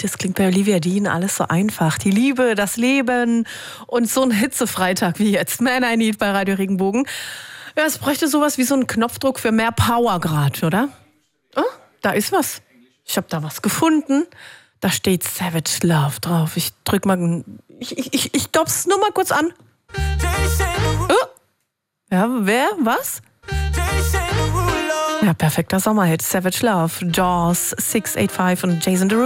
es klingt bei Olivia Dean alles so einfach. Die Liebe, das Leben und so ein Hitzefreitag wie jetzt. Man, I Need bei Radio Regenbogen. Ja, es bräuchte sowas wie so einen Knopfdruck für mehr Power gerade, oder? Oh, da ist was. Ich habe da was gefunden. Da steht Savage Love drauf. Ich drück mal... Ich dob's nur mal kurz an. Oh. Ja, wer? Was? Ja, perfekter Sommerhit. Savage Love, Jaws, 685 und Jason Derulo.